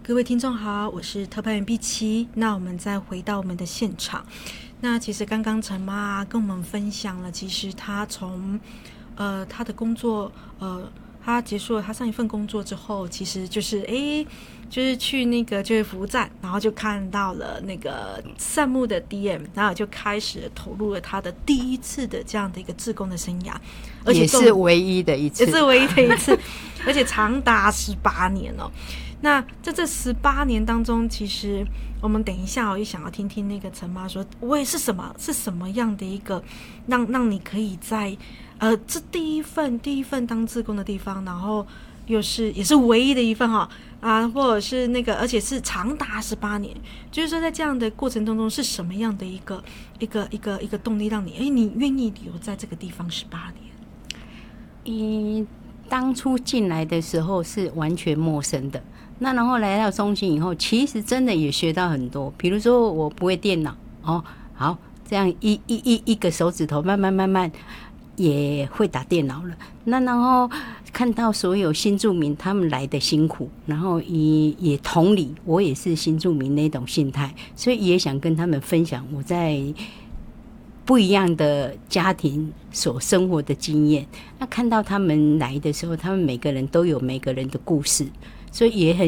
各位听众好，我是特派员碧琪。那我们再回到我们的现场。那其实刚刚陈妈跟我们分享了，其实她从她的工作她结束了她上一份工作之后，其实就是就是去那个就业服务站，然后就看到了那个善牧的 DM， 然后就开始投入了她的第一次的这样的一个志工的生涯，而且也是唯一的一次， 也是唯一的一次，而且长达18年哦。那在这18年当中，其实我们等一下也想要听听那个陈妈说，是什么样的一个让你可以在这第一份当志工的地方，然后也是唯一的一份或者是那个，而且是长达18年，就是说在这样的过程当中，是什么样的一个动力让你愿意留在这个地方18年？ 当初进来的时候是完全陌生的，那然后来到中心以后，其实真的也学到很多。比如说我不会电脑好，这样一个手指头慢慢也会打电脑了。那然后看到所有新住民他们来的辛苦，然后也同理，我也是新住民那种心态，所以也想跟他们分享我在不一样的家庭所生活的经验。那看到他们来的时候，他们每个人都有每个人的故事，所以也很